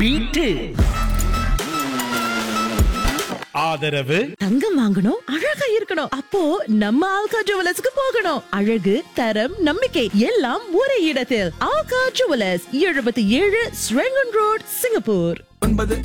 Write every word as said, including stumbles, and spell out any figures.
Beat. ஆதரவு தங்கம் வாங்கணும், அழகா இருக்கணும். அப்போ நம்ம ஆல்கா ஜுவல்லர்ஸ்க்கு போகணும். அழகு, தரம், நம்பிக்கை எல்லாம் ஒரே இடத்தில். ஆல்கா ஜுவல்லர்ஸ், எழுபத்தி ஏழு ஸ்ரெங்கன் ரோட், சிங்கப்பூர். ஒன்பது